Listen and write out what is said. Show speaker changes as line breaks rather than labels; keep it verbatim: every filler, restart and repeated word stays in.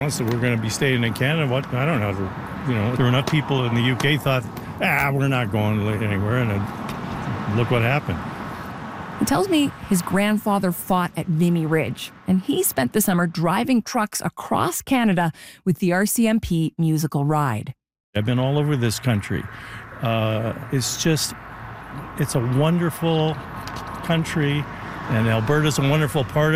So we're going to be staying in Canada. What? I don't know. You know, there were enough people in the U K thought, ah, we're not going anywhere. And then look what happened.
He tells me his grandfather fought at Vimy Ridge, and he spent the summer driving trucks across Canada with the R C M P musical ride.
I've been all over this country. Uh, it's just, it's a wonderful country, and Alberta's a wonderful part of